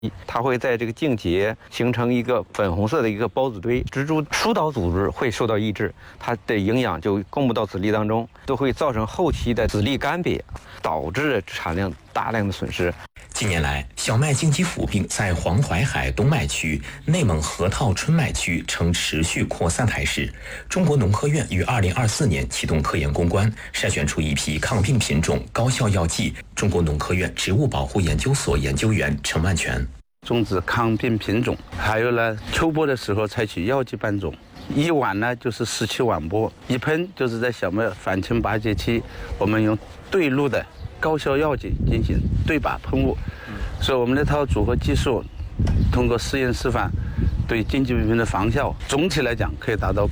它会在这个茎节形成一个粉红色的一个孢子堆，植株疏导组织会受到抑制，它的营养就供不到籽粒当中，都会造成后期的籽粒干瘪，导致产量大量的损失。 近年来，小麦茎基腐病在黄淮海东麦区、内蒙河套春麦区呈持续扩散态势。中国农科院于2024年启动科研攻关，筛选出一批抗病品种高效药剂。中国农科院植物保护研究所研究员陈万全： 种植抗病品种，还有呢，秋播的时候采取药剂伴种。一晚呢就是17晚播，一喷就是在小麦返青8节期，我们用对路的高效药剂进行对靶喷雾。所以我们这套组合技术通过试验示范，对经济病菌的防效总体来讲可以达到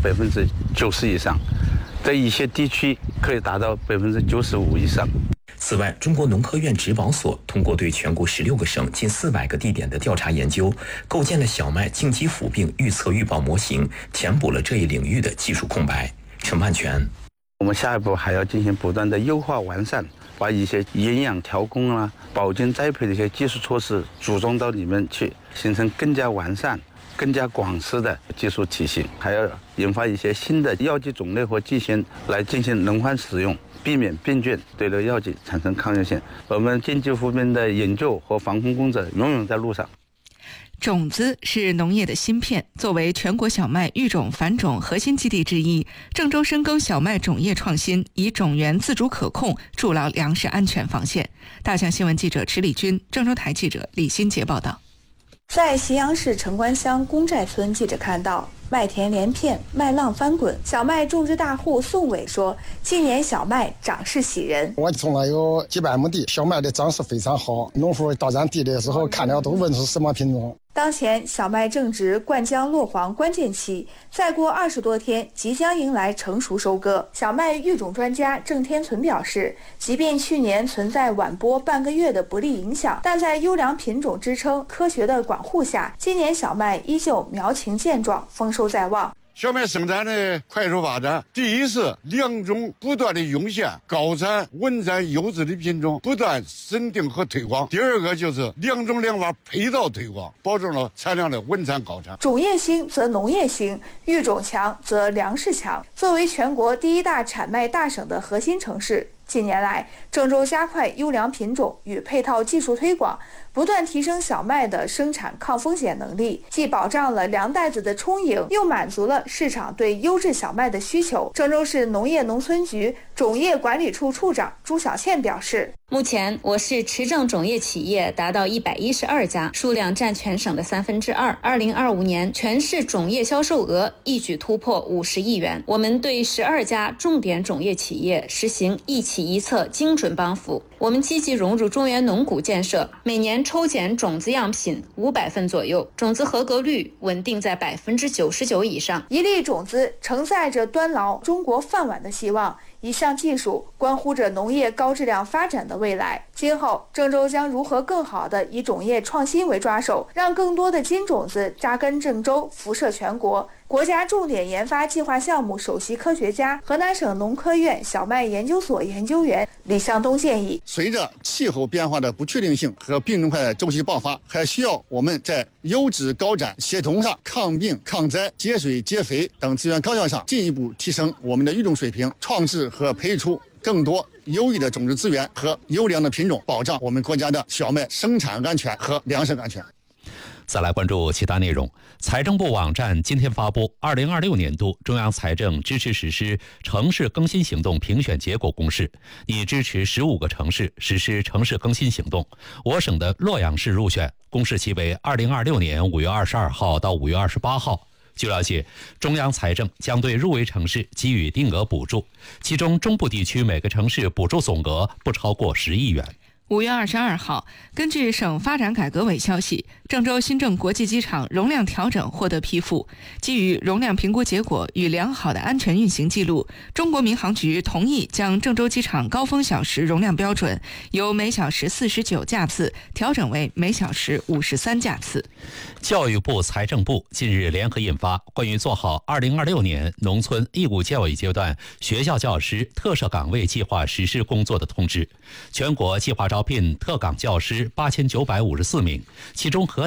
90%以上，在一些地区可以达到95%以上。 此外，中国农科院植保所通过对全国16个省近400个地点的调查研究，构建了小麦茎基腐病预测预报模型，填补了这一领域的技术空白。陈万全： 我们下一步还要进行不断的优化完善，把一些营养调控啊、保菌栽培的一些技术措施组装到里面去，形成更加完善、更加广式的技术体系，还要研发一些新的药剂种类和剂型来进行轮换使用，避免病菌对这个药剂产生抗药性。我们经济扶贫的研究和防控工作永远在路上。 种子是农业的芯片，作为全国小麦育种繁种核心基地之一，郑州深耕小麦种业创新，以种源自主可控筑牢粮食安全防线。大象新闻记者池礼军，郑州台记者李新杰报道。 在咸阳市城关乡公寨村，记者看到麦田连片，麦浪翻滚。小麦种植大户宋伟说，今年小麦长势喜人。 我种了有几百亩地，小麦的长势非常好，农户到咱地里的时候看了都问是什么品种。 当前小麦正值灌浆落黄关键期，再过20多天即将迎来成熟收割。小麦育种专家郑天存表示，即便去年存在晚播半个月的不利影响，但在优良品种支撑、科学的管护下，今年小麦依旧苗情健壮，丰收在望。 小麦生产的快速发展，第一是良种不断的涌现，高产、稳产、优质的品种不断审定和推广；第二个就是良种良法配套推广，保证了产量的稳产高产。 种业兴则农业兴，育种强则粮食强。作为全国第一大产麦大省的核心城市，近年来，郑州加快优良品种与配套技术推广，不断提升小麦的生产抗风险能力，既保障了粮袋子的充盈，又满足了市场对优质小麦的需求。郑州市农业农村局种业管理处处长朱小倩表示， 目前我市持证种业企业达到112家，数量占全省的2/3。2025年全市种业销售额一举突破50亿元。我们对12家重点种业企业实行一企一策精准帮扶。我们积极融入中原农谷建设，每年抽检种子样品500份左右，种子合格率稳定在99%以上。 一粒种子承载着端牢中国饭碗的希望，一项技术关乎着农业高质量发展的未来。今后，郑州将如何更好地以种业创新为抓手，让更多的金种子扎根郑州，辐射全国？国家重点研发计划项目首席科学家、河南省农科院小麦研究所研究员李向东建议， 随着气候变化的不确定性和病虫害的周期爆发，还需要我们在优质高产协同上、抗病、抗灾、节水节肥等资源高效上进一步提升我们的育种水平，创制和培育出更多优异的种子资源和优良的品种，保障我们国家的小麦生产安全和粮食安全。 再来关注其他内容。财政部网站今天发布2026年度中央财政支持实施城市更新行动评选结果公示，拟支持15个城市实施城市更新行动。我省的洛阳市入选，公示期为2026年5月22号到5月28号。据了解，中央财政将对入围城市给予定额补助，其中中部地区每个城市补助总额不超过10亿元。 5月22号，根据省发展改革委消息，郑州新郑国际机场容量调整获得批复。基于容量评估结果与良好的安全运行记录，中国民航局同意将郑州机场高峰小时容量标准由每小时49架次调整为每小时53架次。 教育部、财政部近日联合印发关于做好2026年农村义务教育阶段学校教师特设岗位计划实施工作的通知，全国计划招招聘特岗教师8954名，其中河